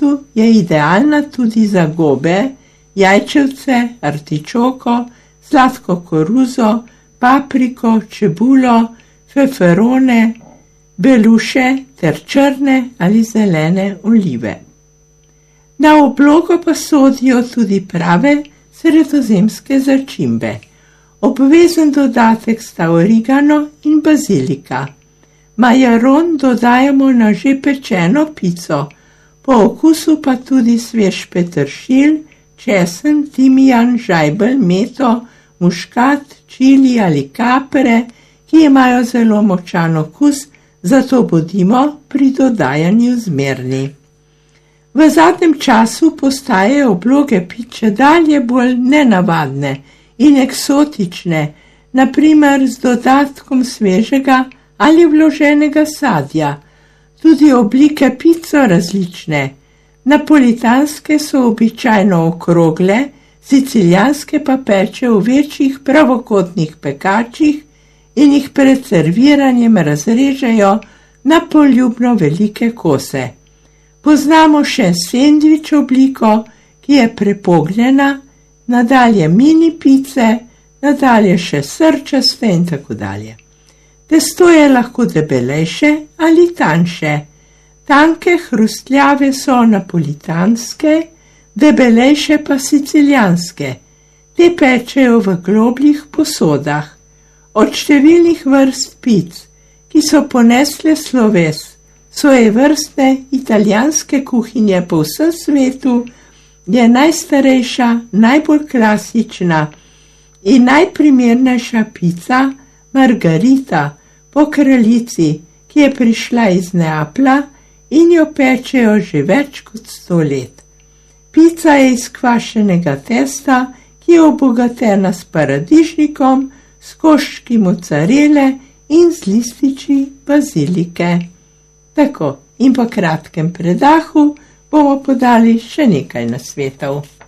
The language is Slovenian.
testu je idealna tudi za gobe, jajčevce, artičoko, sladko koruzo, papriko, čebulo, feferone, beluše ter črne ali zelene olive. Na oblogo pa sodijo tudi prave sredozemske začimbe. Obvezen dodatek sta origano in bazilika. Majaron dodajamo na že pečeno pico, po okusu pa tudi svež peteršilj, česen, timijan, žajbelj, meto, muškat, čili ali kapre, ki imajo zelo močan okus, zato bodimo pri dodajanju zmerni. V zadnjem času postajajo obloge piče dalje bolj nenavadne in eksotične, naprimer z dodatkom svežega ali vloženega sadja. Tudi oblike pic so različne. Napolitanske so običajno okrogle, sicilijanske pa pečejo v večjih pravokotnih pekačih in jih pred serviranjem razrežejo na poljubno velike kose. Poznamo še sendvič obliko, ki je prepogljena, nadalje mini pice, nadalje še srčaste in tako dalje. Testo je lahko debelejše ali tanjše. Tanke hrustljave so napolitanske, debelejše pa sicilijanske. Te pečejo v globljih posodah. Od številnih vrst pic, ki so ponesle sloves svojevrstne italijanske kuhinje po vsem svetu, je najstarejša, najbolj klasična in najprimernejša pica margarita po kraljici, ki je prišla iz Neaplja in jo pečejo že več kot 100 let. Pica je iz kvašenega testa, ki je obogatena s paradižnikom, s koščki mocarele in z lističi bazilike. Tako, in po kratkem predahu bomo podali še nekaj nasvetov.